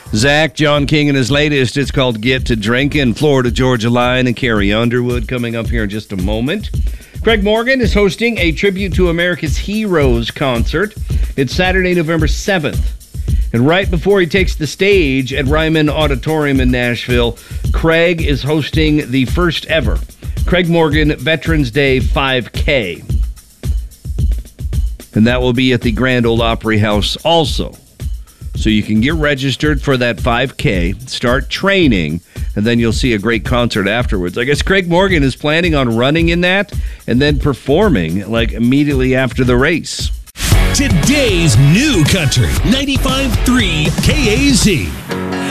Zach, John King, and his latest. It's called Get to Drinking. Florida Georgia Line and Carrie Underwood coming up here in just a moment. Craig Morgan is hosting a Tribute to America's Heroes concert. It's Saturday, November 7th. And right before he takes the stage at Ryman Auditorium in Nashville, Craig is hosting the first ever Craig Morgan Veterans Day 5K. And that will be at the Grand Ole Opry House also. So you can get registered for that 5K, start training, and then you'll see a great concert afterwards. I guess Craig Morgan is planning on running in that and then performing like immediately after the race. Today's new country, 95.3 KAZ.